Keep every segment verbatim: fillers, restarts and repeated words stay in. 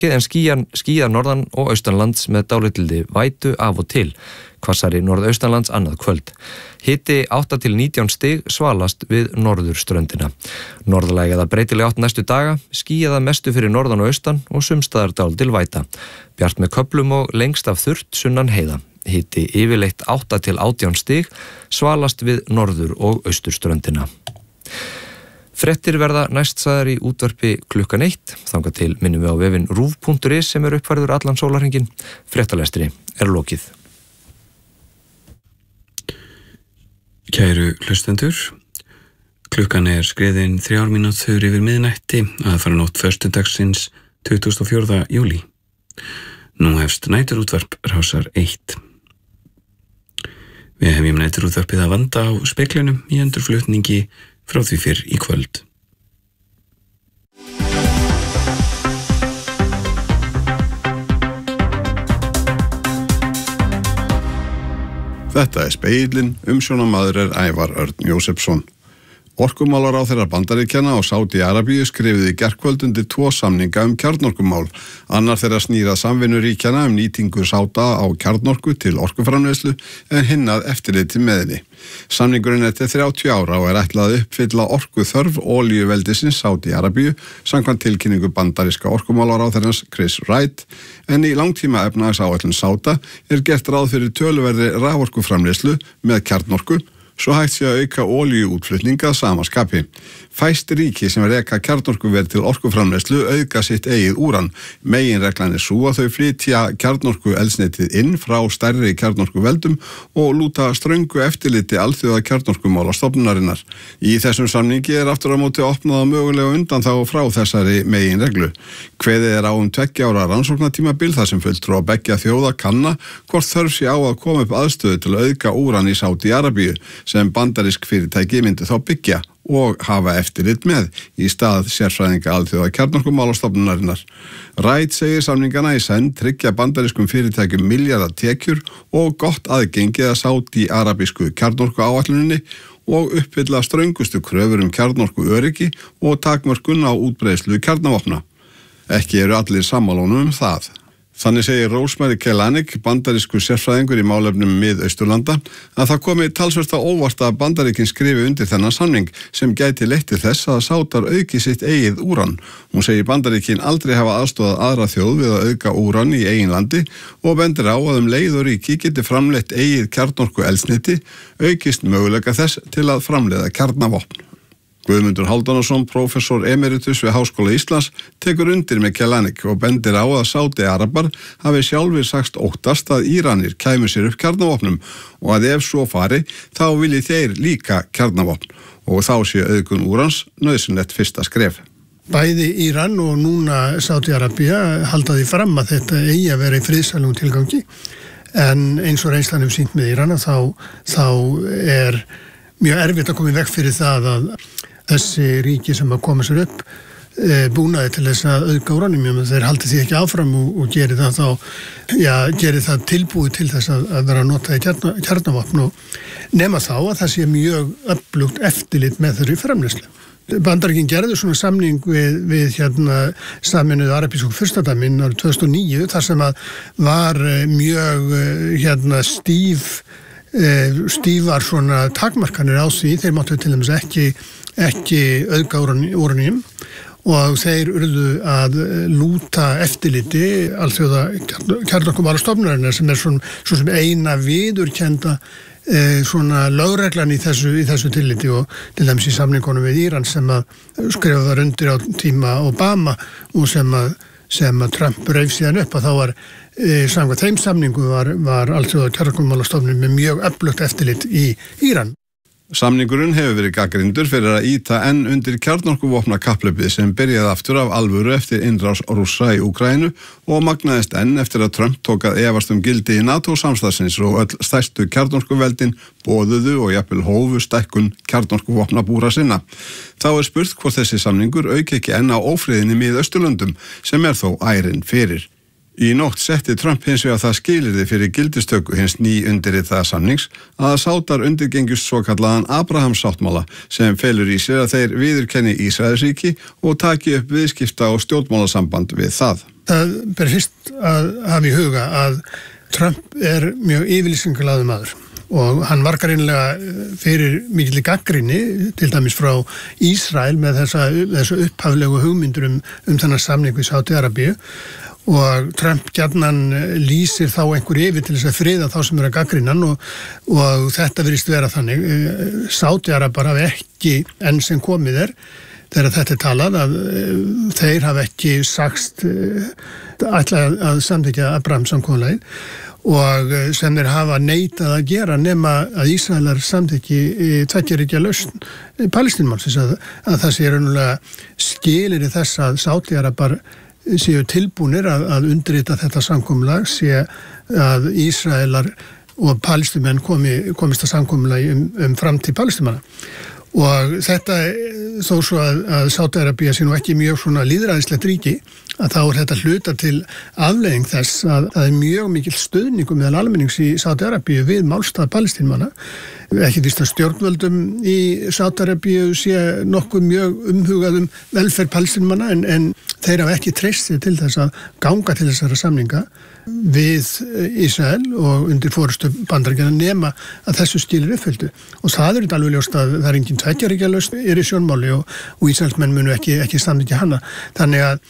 en skýjar, skýjar norðan og austanlands með dálítildi vætu af og til. Hvassari norðaustanlands annað kvöld. Hiti átta til nítján stig svalast við norðurströndina. Norðlæg eða breytileg átt næstu daga, skýjað að mestu fyrir norðan og austan og sumstaðar dálítil væta. Bjart með köflum og lengst af þurrt sunnan heiða. Hiti yfirleitt átta til átján stig svalast við norður og austurströndina. Fréttir verða næstsagðar í útvarpi klukkan eitt, þangað til minnum við á vefinn rúv punktur is sem er uppfærður allan sólarhringinn. Fréttalestri er lokið. Kæru hlustendur, klukkan er skriðin þrjár mínútur yfir miðnætti að fara nótt föstudagsins tuttugasta og fjórða júlí. Nú hefst næturútvarp Rásar eitt. Við hefjum næturútvarpið að vanda á speklunum í endurflutningi frá því fyrr í kvöld. Þetta er Spegillinn, umsjónarmaður er Ævar Örn Jósefsson. Orkumálaráðherrar Bandaríkjanna og Sádi-Arabíu skrifuðu í gærkvöld undir tvo samninga um kjarnorkumál. Annar þeirra snýr að samvinnu ríkjanna um nýtingu Sáda á kjarnorku til orkuframleiðslu en hinn að eftirliti með henni. Samningurinn er til þrjátíu ára og er ætlað að uppfylla orkuþörf olíuveldisins Sádi-Arabíu samkvæmt tilkynningu bandaríska orkumálaráðherrans Chris Wright, en í langtíma efnahagsáætlun Sáda er gert ráð fyrir töluverðri raforkuframleiðslu með kjarnorku, svo hægt sé að auka olíuútflutninga sama skapi. Fæst ríki sem reka kjarnorkuver til orkuframleiðslu auka sitt eigið úran. Meginreglan er sú að þau flytja kjarnorkueldsneytið inn frá stærri kjarnorkuveldum og lúta ströngu eftirliti alþjóða kjarnorkumálastofnunarinnar. Í þessum samningi er aftur á móti opnað á mögulega undan þá frá þessari meginreglu. Kveðið er á um tveggja ára rannsóknartímabil þar sem fulltrúar beggja þjóða kanna hvort þörf sé á að koma upp aðstöðu til að auka úran í Sádi-Arabíu sem bandarísk fyrirtæki myndi þá byggja og hafa eftirlit með í stað sérfræðinga alþjóða kjarnorkumálastofnunarinnar. Wright segir samningana í senn tryggja bandarískum fyrirtækjum milljarða tekjur og gott aðgengi að sádi-arabísku kjarnorkuáætluninni og uppfylla ströngustu kröfur um kjarnorkuöryggi og takmörkun á útbreiðslu kjarnavopna. Ekki eru allir sammálónum um það. Þannig segir Rosemary Kelanik, bandarísku sérfræðingur í málefnum Mið-Austurlanda, að það komi talsvert á óvart að Bandaríkin skrifi undir þennan samning sem gæti leitt til þess að Sádar auki sitt eigið úran. Hún segir Bandaríkin aldrei hafa aðstoðað aðra þjóð við að auka úran í eigin landi og bendir á að um leið og ríki geti framleitt eigið kjarnorkueldsneyti aukist möguleika þess til að framleiða kjarnavopn. Guðmundur Hálfdanarson, prófessor emeritus við Háskóla Íslands, tekur undir með Kelanik og bendir á að Sádi-Arabar hafi sjálfir sagst óttast að Íranir kæmu sér upp kjarnavopnum og að ef svo fari þá vilji þeir líka kjarnavopn og þá sé auðgun úrans nauðsynlegt fyrsta skref. Bæði Íran og núna Sádi-Arabía halda því fram að þetta eigi að vera í friðsælum tilgangi, en eins og reynslan hefur sýnt með Íran þá, þá er mjög erfitt að koma í veg fyrir það að þessi ríki sem að koma sér upp e, búnaði til þess að auka úranum, þeir haldi því ekki áfram og, og geri það þá, já, geri það tilbúið til þess að, að vera að nota í kjarna, kjarnavopn og nema þá að það sé mjög öflugt eftirlit með þeirri framleiðslu. Bandaríkin gerðu svona samning við, við hérna Sameinuðu arabísku furstadæmin árið tvö þúsund og níu þar sem að var mjög hérna stíf stífar svona takmarkanir á því, þeir máttu til dæmis ekki, ekki auka úranium og þeir urðu að lúta eftirliti alþjóða kjarnorkumálastofnunarinnar sem er svona, svona sem eina viðurkennda eh, svona lögreglan í þessu, í þessu tilliti og til dæmis í samningunum við Íran sem að skrifa var undir á tíma Obama og sem að, sem að Trump reif síðan upp að þá var E, samkvæmt þeim samningu var, var alþjóða kjarnorkumálastofnun með mjög öflugt eftirlit í Íran. Samningurinn hefur verið gagnrýndur fyrir að ýta enn undir kjarnorkuvopna kapphlaupið sem byrjaði aftur af alvöru eftir innrás Rússa í Úkraínu og magnaðist enn eftir að Trump tók að efast um gildi í NATO-samstarfsins og öll stærstu kjarnorkuveldin boðuðu og jafnvel hófu stækkun kjarnorkuvopna búra sinna. Þá er spurt hvort þessi samningur auki ekki enn á ófriðinni í Mið-Austurlöndum sem er þó ærinn fyrir. Í nótt setti Trump hins vegar það skilyrði fyrir gildistöku hins ný undirritaða samnings að Sádar undirgengust svokallaðan Abrahams-sáttmála sem felur í sér að þeir viðurkenni Ísraelsríki og taki upp viðskipta og stjórnmálasamband við það. Það ber fyrst að hafa í huga að Trump er mjög yfirlýsingalaður maður og hann var greinilega fyrir mikilli gagnrýni til dæmis frá Ísrael með þessa, þessa upphaflegu hugmyndur um, um þennan samning við Sádi-Arabíu og Trump gjarnan lýsir þá einhver yfir til þess að friða þá sem eru að gagnrýnan og, og þetta virðist vera þannig. Sádi-Arabar hafi ekki enn sem komið er þegar þetta er talað að þeir hafi ekki sagst ætla að samþykkja Abraham-samkomulagið og sem þeir hafa neitað að gera nema að Ísraelar samþykki tveggja lausn Palestínumálsins að, að það sé raunulega skilir í þess að Sádi-Arabar séu tilbúnir að, að undirrita þetta samkomulag sé að Ísraelar og Palestínumenn komi, komist að samkomulagi um, um framtíð Palestínumanna og þetta þó svo að, að Sádi-Arabía sé nú ekki mjög svona lýðræðislegt ríki að þá er þetta hluta til afleiðing þess að það er mjög mikil stuðningur meðal almennings í Sádi-Arabíu við málstað Palestínumanna. Ekki víst að stjórnvöldum í Sádi-Arabíu sé nokkuð mjög umhugaðum velferð Palestínumanna en, en þeir hafa ekki treyst sér til þess að ganga til þessara samninga við Ísrael og undir forystu Bandaríkjanna nema að þessu skilir uppfylgdu og það er alveg ljóst að það er engin tveggja ríkja lausn er í sjónmáli og, og Ísraelsmenn munu ekki, ekki samþykkja hana. Þannig að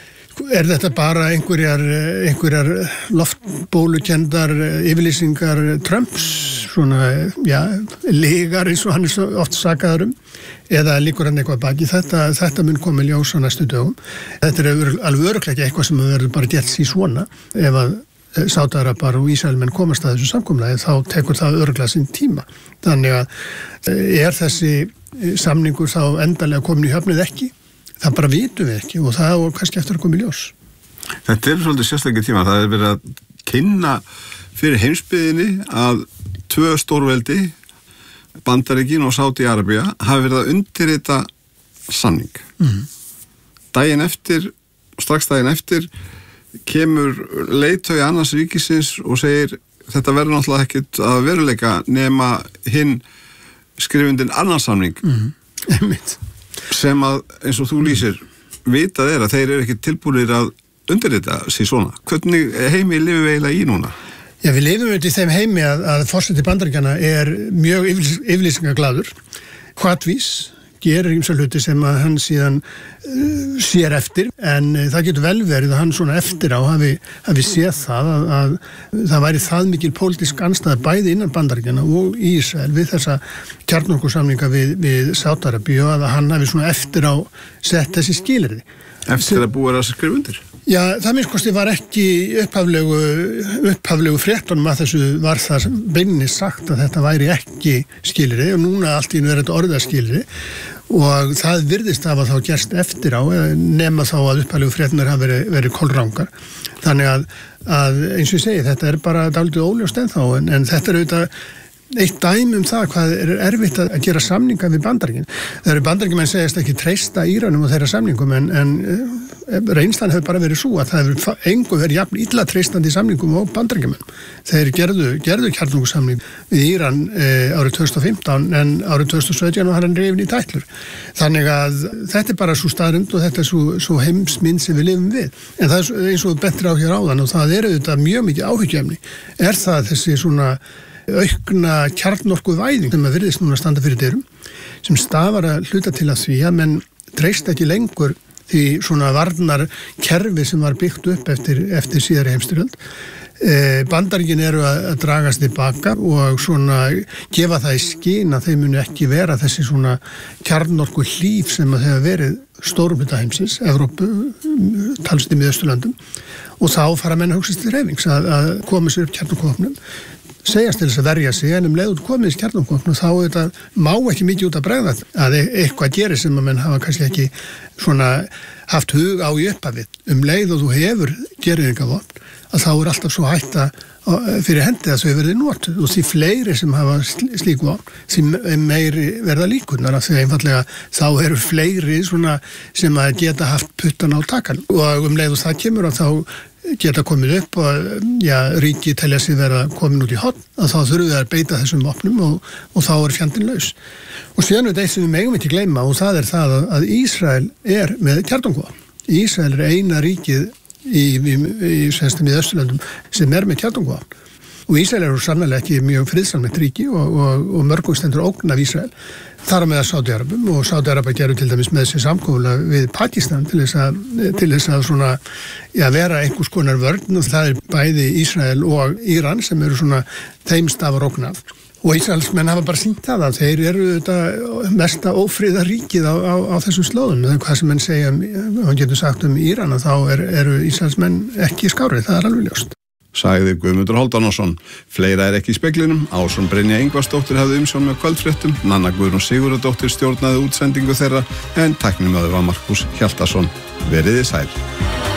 er þetta bara einhverjar, einhverjar loftbólukendar yfirlýsingar Trumps, svona, já, legar eins og hann er oft sakaður um, eða líkur hann eitthvað baki. Þetta, þetta mun koma í ljós á næstu dögum. Þetta er alveg örugglega ekki eitthvað sem verður bara gert sí svona. Ef að Sádi-Arabar og Ísraelmenn komast að þessu samkomulagi, þá tekur það örugglega sinn tíma. Þannig að er þessi samningur þá endanlega komin í höfnið ekki? Það bara vitum við ekki og það er kannski eftir að koma í ljós. Þetta er svolítið sérstaklega tíma. Það er verið að kynna fyrir heimsbyggðinni að tvö stórveldi, Bandaríkin og Sádi-Arabía, hafi verið að undirrita samning. Mm-hmm. Daginn eftir, strax daginn eftir, kemur leiðtogi annars ríkisins og segir þetta verður náttúrulega ekkert að veruleika nema hinn skrifundin annars samning. Mm-hmm. Sem að, eins og þú lýsir, vitað er að þeir eru ekki tilbúinir að undirrita sig svona. Hvernig heimi lifum við eiginlega í núna? Já, við lifum við í þeim heimi að, að forseti Bandaríkjanna er mjög yfirlýsingaglaður, hvatvís, gerir ýmsa hluti sem að hann síðan uh, sér eftir, en uh, það getur vel verið að hann svona eftir á hafi, hafi séð það að, að það væri það mikil pólitísk andstæða bæði innan Bandaríkjanna og í Ísrael við þessa kjarnorkusamninga við, við Sádi-Arabíu að hann hafi svona eftir á sett þessi skilyrði. Eftir að búa að skrifa undir? Já, það minnst kosti var ekki upphaflegu, upphaflegu fréttunum að þessu var það beinni sagt að þetta væri ekki skilyrði og núna allt í nú er þetta orðaskilyrði og það virðist af að þá gerst eftir á nema þá að upphaflegu fréttunar hafa verið, verið kolrangar. Þannig að, að eins og ég segi þetta er bara dálítið óljóst ennþá en, en þetta er auðvitað eitt dæmi um það hvað er erfitt að gera samninga við Bandaríkin. Það eru Bandaríkjumenn segjast ekki treysta Íranum og þeirra samningum en, en reynslan hefur bara verið svo að það hefur engu verið jafn illa treystandi samningum og Bandaríkjumenn. Þeir gerðu, gerðu kjarnorkusamning við Íran e, árið tvö þúsund og fimmtán en árið tvö þúsund og sautján var hann rifin í tætlur. Þannig að þetta er bara svo staðreynd og þetta er svo, svo heimsmynd sem við lifum við. En það er eins og bentir á hér áðan og það er auðvitað mjög mikið áhyggjefni. Er það þessi svona aukna kjarnorkuvæðing sem að virðist núna standa fyrir dyrum sem stafar að hluta til að því að menn treysta ekki lengur því svona varnar kerfi sem var byggt upp eftir, eftir síðari heimstyrjöld. E, Bandaríkin eru að, að dragast tilbaka og svona gefa það í skyn að þeim muni ekki vera þessi svona kjarnorku hlíf sem að þegar verið stórum hluta heimsins, Evrópu, talst í Miðausturlöndum og þá fara menn að hugsa til reyfings að, að koma sér upp kjarnorkuofnum segjast til þess að verja sig en um leið út komið í kjarnorkuofn og þá þetta má ekki mikið út að bregða að eitthvað gerir sem að menn hafa kannski ekki svona haft hug á í upphafið. Um leið og þú hefur gerðingavopn að þá er alltaf svo hætta fyrir hendi að þau verði notuð og því fleiri sem hafa slík vopn því meiri verða líkurnar af því einfallega þá eru fleiri svona sem að geta haft puttan á takan og um leið og það kemur og þá geta komið upp og já, ríki telja sig vera komin út í horn að þá þurfum við að beita þessum vopnum og, og þá er fjandinn laus. Og síðan er þetta sem við megum ekki gleyma og það er það að Ísrael er með kjarnorkuvopn. Ísrael er eina ríkið í, í, í, í Östurlöndum sem er með kjarnorkuvopn. Og Ísrael eru sannlega ekki mjög friðsamlegt ríki og, og, og mörgum stendur ógn af Ísrael. Þar á meðal Sádi-Arabum og Sádi-Arabar gerðu til dæmis með sér samkomulag við Pakistan til þess að, til þess að svona, ja, vera einhvers konar vörn og það er bæði Ísrael og Íran sem eru svona þeim stafar ógn af. Og Ísraelsmenn hafa bara sýnt það að þeir eru þetta mesta ófriða ríkið á, á, á þessum slóðum. Hvað sem menn segja, hann getur sagt um Íran, þá er, eru Ísraelsmenn ekki skárið, það er alveg ljóst. Sagði Guðmundur Hálfdanarson. Fleira er ekki í speglinum. Ásrún Brynja Ingvarsdóttir hafði umsjón með kvöldfréttum, Nanna Guðrún Sigurðardóttir stjórnaði útsendingu þeirra en tæknimaður var Markus Hjaltason. Veriði sæl.